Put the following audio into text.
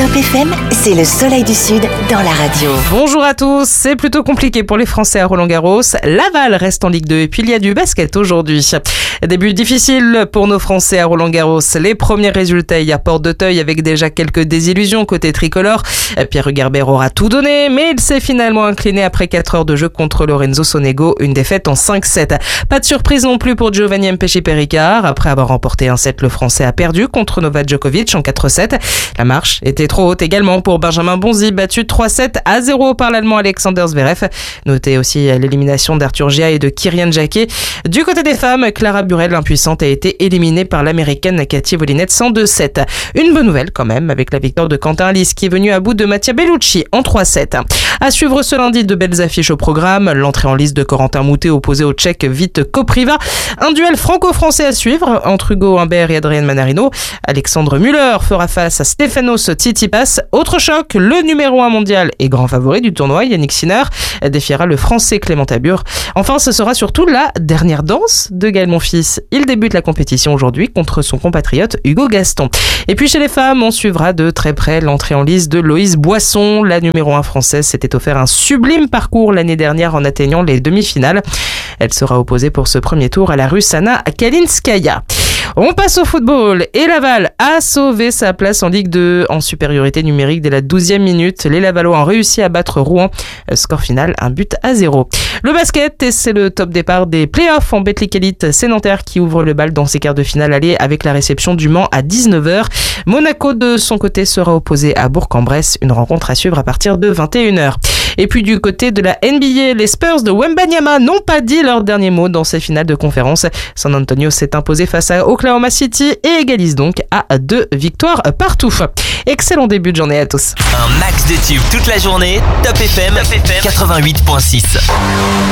Top FM, c'est le soleil du Sud dans la radio. Bonjour à tous, c'est plutôt compliqué pour les Français à Roland-Garros. Laval reste en Ligue 2 et puis il y a du basket aujourd'hui. Début difficile pour nos Français à Roland-Garros. Les premiers résultats hier porte d'Auteuil avec déjà quelques désillusions côté tricolore. Pierre Hugerbert aura tout donné, mais il s'est finalement incliné après 4 heures de jeu contre Lorenzo Sonego, une défaite en 5-7. Pas de surprise non plus pour Giovanni Mpéchi-Péricard. Après avoir remporté un set, le Français a perdu contre Novak Djokovic en 4-7. La marche était trop haute également pour Benjamin Bonzi, battu 3-7-0 par l'Allemand Alexander Zverev. Notez aussi l'élimination d'Arthur Gia et de Kirian Jacquet. Du côté des femmes, Clara Burel, impuissante, a été éliminée par l'américaine Katie Wolinette 102-7. Une bonne nouvelle quand même avec la victoire de Quentin Alice qui est venu à bout de Mattia Bellucci en 3-7. À suivre ce lundi, de belles affiches au programme. L'entrée en lice de Corentin Moutet opposé au Tchèque Vít Kopriva. Un duel franco-français à suivre entre Hugo Humbert et Adrien Manarino. Alexandre Müller fera face à Stefanos Tsitsipas. Autre choc, le numéro 1 mondial et grand favori du tournoi, Yannick Sinner, défiera le français Clément Tabur. Enfin, ce sera surtout la dernière danse de Gaël Monfils. Il débute la compétition aujourd'hui contre son compatriote Hugo Gaston. Et puis chez les femmes, on suivra de très près l'entrée en lice de Loïse Boisson. La numéro 1 française s'était offert un sublime parcours l'année dernière en atteignant les demi-finales. Elle sera opposée pour ce premier tour à la Russe Anna Kalinskaya. On passe au football et Laval a sauvé sa place en Ligue 2 en supériorité numérique dès la 12e minute. Les Lavallois ont réussi à battre Rouen. Score final, 1-0. Le basket, et c'est le top départ des playoffs en Betclic Elite. C'est Nanterre qui ouvre le bal dans ses quarts de finale aller avec la réception du Mans à 19h. Monaco de son côté sera opposé à Bourg-en-Bresse. Une rencontre à suivre à partir de 21h. Et puis du côté de la NBA, les Spurs de Wembanyama n'ont pas dit leur dernier mot dans ces finales de conférence. San Antonio s'est imposé face à Oklahoma City et égalise donc à 2 victoires partout. Excellent début de journée à tous. Un max de tubes toute la journée, Top FM 88.6.